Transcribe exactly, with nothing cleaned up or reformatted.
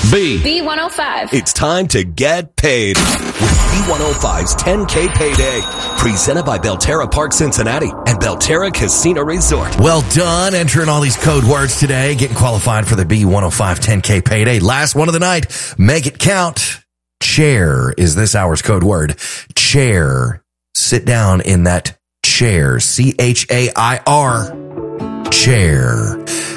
B. B one oh five. It's time to get paid with B one oh five's ten K Payday. Presented by Belterra Park Cincinnati and Belterra Casino Resort. Well done entering all these code words today, getting qualified for the B one oh five ten K Payday. Last one of the night. Make it count. Chair is this hour's code word. Chair. Sit down in that chair. C H A I R. Chair.